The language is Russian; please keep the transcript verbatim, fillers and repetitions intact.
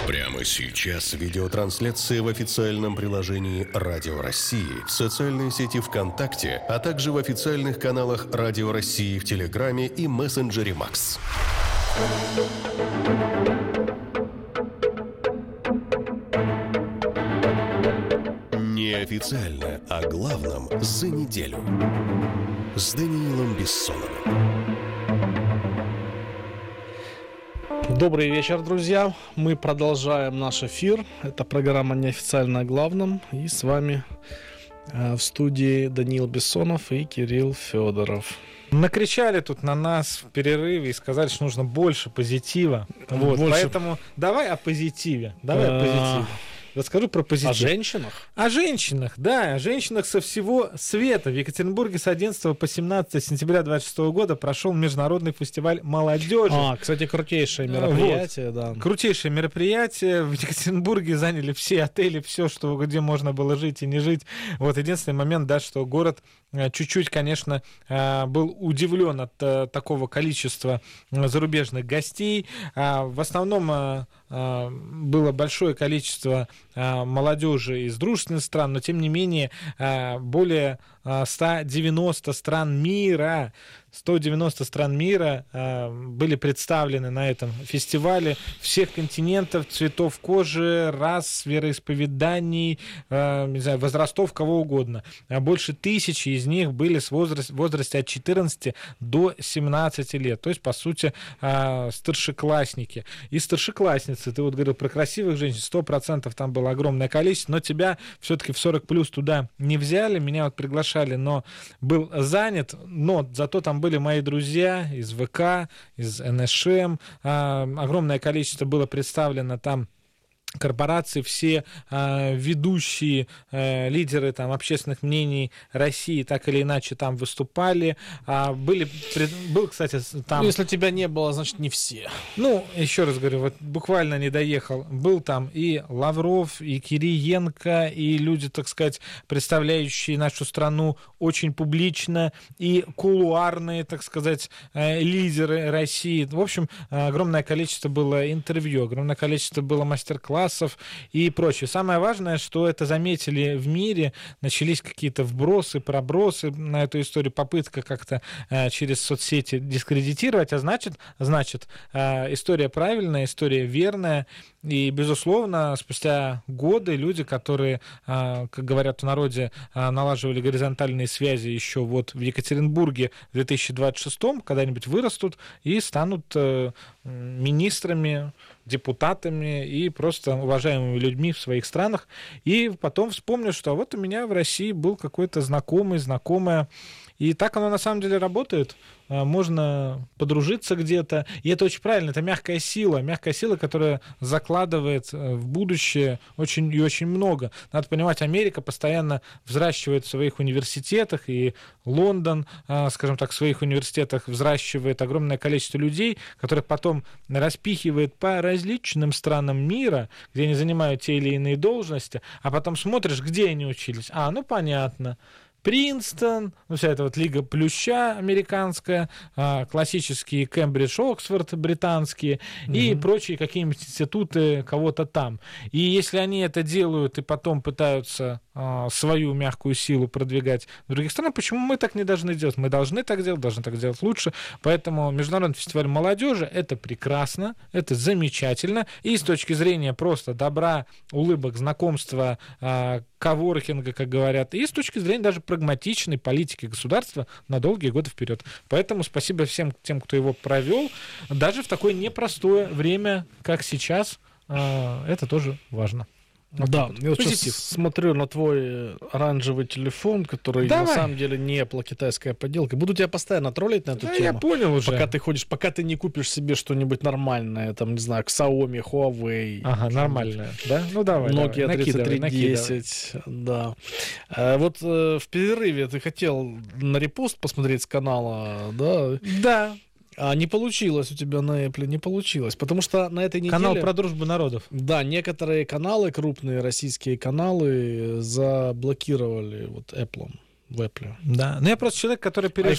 Прямо сейчас видеотрансляция в официальном приложении «Радио России», в социальной сети ВКонтакте, а также в официальных каналах «Радио России» в Телеграме и мессенджере Макс. Неофициально о главном за неделю с Даниилом Бессоновым. Добрый вечер, друзья. Мы продолжаем наш эфир. Это программа «Неофициально о главном». И с вами э, в студии Даниил Бессонов и Кирилл Федоров. Накричали тут на нас в перерыве и сказали, что нужно больше позитива. Вот, больше... Поэтому давай о позитиве. Давай о позитиве. Расскажу про позитив. О женщинах? О женщинах, да, о женщинах со всего света. В Екатеринбурге с одиннадцатого по семнадцатое сентября двадцать шестого года прошел международный фестиваль молодежи. А, кстати, крутейшее мероприятие, вот. Да. Крутейшее мероприятие. В Екатеринбурге заняли все отели, все, что, где можно было жить и не жить. Вот единственный момент, да, что город чуть-чуть, конечно, был удивлен от такого количества зарубежных гостей. В основном было большое количество молодежи из дружественных стран, но тем не менее более сто девяносто стран мира, сто девяносто стран мира были представлены на этом фестивале всех континентов, цветов кожи, рас, вероисповеданий, не знаю, возрастов, кого угодно. Больше тысячи из них были в возрасте, возрасте от четырнадцати до семнадцати лет, то есть, по сути, старшеклассники. И старшеклассницы, ты вот говорил про красивых женщин, сто процентов там было огромное количество, но тебя все-таки в сорок плюс туда не взяли, меня вот приглашали, но был занят, но зато там были мои друзья из ВК, из эн эш эм, огромное количество было представлено там корпорации, все э, ведущие э, лидеры там, общественных мнений России так или иначе там выступали. А, были, пред, был, кстати, там... Ну, если тебя не было, значит, не все. Ну, еще раз говорю, вот буквально не доехал. Был там и Лавров, и Кириенко, и люди, так сказать, представляющие нашу страну очень публично, и кулуарные, так сказать, э, лидеры России. В общем, огромное количество было интервью, огромное количество было мастер-классов, и прочее. Самое важное, что это заметили в мире, начались какие-то вбросы, пробросы на эту историю, попытка как-то э, через соцсети дискредитировать, а значит, значит э, история правильная, история верная, и, безусловно, спустя годы люди, которые, э, как говорят в народе, э, налаживали горизонтальные связи еще вот в Екатеринбурге в две тысячи двадцать шестом, когда-нибудь вырастут и станут э, министрами, депутатами и просто уважаемыми людьми в своих странах. И потом вспомню, что вот у меня в России был какой-то знакомый, знакомая. И так оно на самом деле работает. Можно подружиться где-то. И это очень правильно. Это мягкая сила. Мягкая сила, которая закладывает в будущее очень и очень много. Надо понимать, Америка постоянно взращивает в своих университетах, и Лондон, скажем так, в своих университетах взращивает огромное количество людей, которых потом распихивает по различным странам мира, где они занимают те или иные должности, а потом смотришь, где они учились. А, ну понятно. Принстон, ну, вся эта вот Лига Плюща американская, классические Кембридж, Оксфорд британские угу. и прочие какие-нибудь институты кого-то там. И если они это делают и потом пытаются свою мягкую силу продвигать в других странах, почему мы так не должны делать? Мы должны так делать, должны так делать лучше. Поэтому Международный фестиваль молодежи — это прекрасно, это замечательно. И с точки зрения просто добра, улыбок, знакомства, коворкинга, как говорят, и с точки зрения даже прагматичной политики государства на долгие годы вперед. Поэтому спасибо всем тем, кто его провел. Даже в такое непростое время, как сейчас, это тоже важно. Вот да, я вот сейчас смотрю на твой оранжевый телефон, который Давай. на самом деле не Apple, китайская подделка. Буду тебя постоянно троллить на эту да, тему. Я понял уже. Пока ты ходишь, пока ты не купишь себе что-нибудь нормальное, там, не знаю, Xiaomi, Huawei. Ага, нормальное, да? Ну давай. Nokia тридцать три десять, да. А вот э, в перерыве ты хотел на репост посмотреть с канала, да? Да. А не получилось у тебя на Apple, не получилось, потому что на этой неделе... Канал про дружбу народов. Да, некоторые каналы, крупные российские каналы, заблокировали вот Apple. В Apple. Да, но я просто человек, который пережил